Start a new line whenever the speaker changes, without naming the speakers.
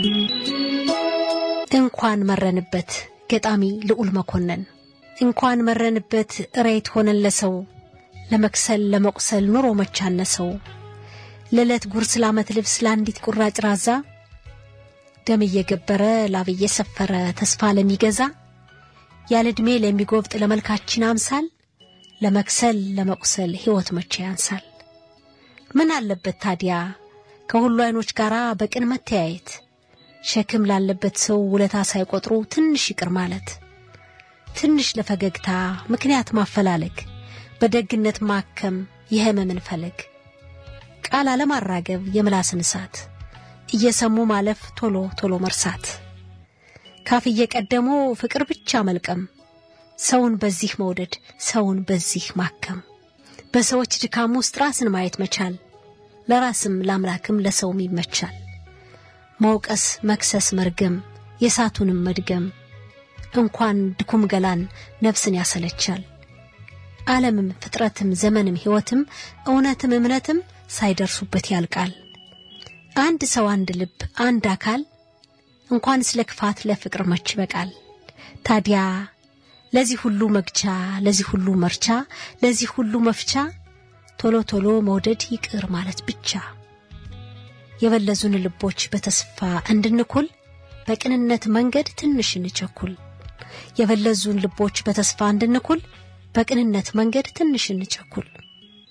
እንኳን መረንበት ገጣሚ ልዑል መኮንን እንኳን መረንበት ራይት ሆነን ለሰው ለመክሰል ለመቁሰል ኑሮ መቻነሰው ለለት ጉርስ ላመት ልብስ ላንዲት ቁራጭ ራዛ ደም እየገበረ ላብ እየሰፈረ ተስፋ ለሚገዛ ያለ እድሜ ለሚጎብጥ ለመልካችን አምሳል ለመክሰል ለመቁሰል ህይወት መቼ ያንሳል ምን አለበት ታዲያ ከሁሉ አይኖች ጋራ በቅን መተያየት ሸክም ላለበት ሰው ውለታ ሳይቆጥሩ ትንሽ ይቅር ማለት ትንሽ ለፈገግታ ምክንያት ማፈላለግ በደግነት ማከም የህመምን ፈለግ ቃል አለማራገብ የምላስን እሳት እየሰሙ ማለፍ ቶሎ ቶሎ መርሳት ካፍ እየቀደሙ ፍቅር ብቻ መልቀም ሰውን በዚህ መውደድ ሰውን በዚህ ማከም በሰዎች ድካም ውስጥ ራስን ማየት መቻል ለራስም ለአምላክም ለሰውም ይመቻል መውቀስ መክሰስ መርገም የሳቱንም መድገም እንኳን ድኩም ገላን ነፍስን ያሰለቻል ዓለምም ፍጥረትም ዘመንም ህይወትም እውነትም እምነትም ሳይደርሱበት ያልቃል አንድ ሰው አንድ ልብ አንድ አካል እንኳን ስለክፋት ለፍቅር መች በቃል ታዲያ ለዚህ ሁሉ መግቻ ለዚህ ሁሉ መርቻ ለዚህ ሁሉ መፍቻ ቶሎ ቶሎ መውደድ ይቅር ማለት ብቻ የበለዙን ልቦች በተስፋ እንድንኩል በቅንነት መንገድ ትንሽ እንቸኩል የበለዙን ልቦች በተስፋ እንድንኩል በቅንነት መንገድ ትንሽ እንቸኩል